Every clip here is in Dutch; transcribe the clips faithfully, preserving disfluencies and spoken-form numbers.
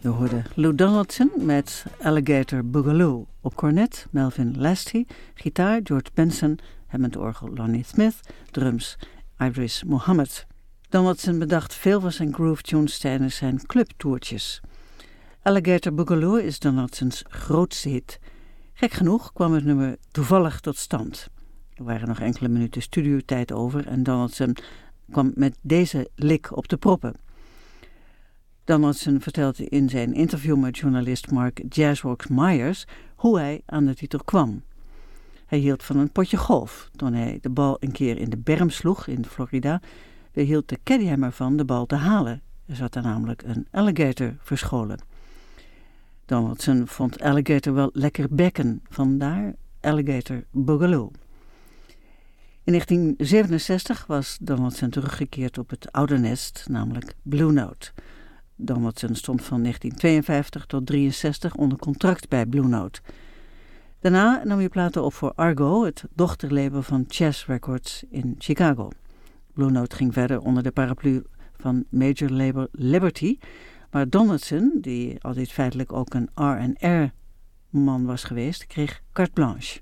We hoorden Lou Donaldson met Alligator Boogaloo. Op cornet Melvin Lasty, gitaar George Benson, Hammond-orgel Lonnie Smith, drums Idris Muhammad. Donaldson bedacht veel van zijn groove tunes tijdens zijn clubtoertjes. Alligator Boogaloo is Donaldsons grootste hit. Gek genoeg kwam het nummer toevallig tot stand. Er waren nog enkele minuten studiotijd over en Donaldson kwam met deze lik op de proppen. Donaldson vertelde in zijn interview met journalist Mark Jazzworks Myers hoe hij aan de titel kwam. Hij hield van een potje golf. Toen hij de bal een keer in de berm sloeg in Florida, hield de caddy hem ervan de bal te halen. Er zat daar namelijk een alligator verscholen. Donaldson vond alligator wel lekker bekken, vandaar Alligator Boogaloo. In negentien zevenenzestig was Donaldson teruggekeerd op het oude nest, namelijk Blue Note. Donaldson stond van negentien tweeënvijftig tot drieënzestig onder contract bij Blue Note. Daarna nam hij platen op voor Argo, het dochterlabel van Chess Records in Chicago. Blue Note ging verder onder de paraplu van major label Liberty, maar Donaldson, die altijd feitelijk ook een R en R-man was geweest, kreeg carte blanche.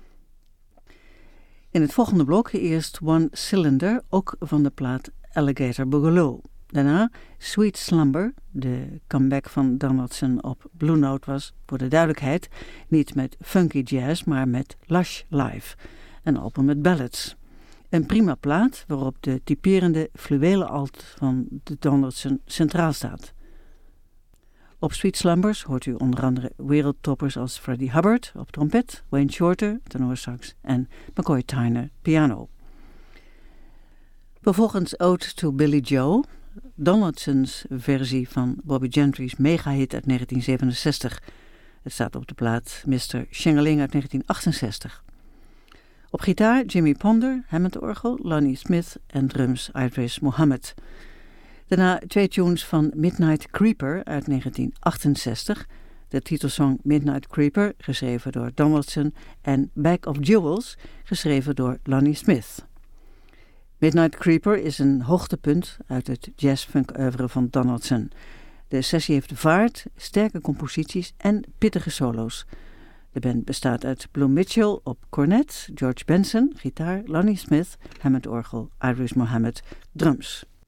In het volgende blok eerst One Cylinder, ook van de plaat Alligator Boogaloo. Daarna Sweet Slumber, de comeback van Donaldson op Blue Note was, voor de duidelijkheid, niet met funky jazz, maar met lush live. Een album met ballads. Een prima plaat waarop de typerende fluwelen alt van de Donaldson centraal staat. Op Sweet Slumbers hoort u onder andere wereldtoppers als Freddie Hubbard op trompet, Wayne Shorter, tenorsax en McCoy Tyner piano. Vervolgens Ode to Billy Joe, Donaldsons versie van Bobby Gentry's megahit uit negentien zevenenzestig. Het staat op de plaat mister Shingeling uit negentien achtenzestig. Op gitaar Jimmy Ponder, Hammond-orgel, Lonnie Smith en drums Idris Muhammad. Daarna twee tunes van Midnight Creeper uit negentien achtenzestig. De titelsong Midnight Creeper, geschreven door Donaldson, en Bag of Jewels, geschreven door Lonnie Smith. Midnight Creeper is een hoogtepunt uit het jazz-funk-oeuvre van Donaldson. De sessie heeft vaart, sterke composities en pittige solo's. De band bestaat uit Blue Mitchell op cornet, George Benson, gitaar, Lonnie Smith, Hammond-orgel, Idris Muhammad, drums.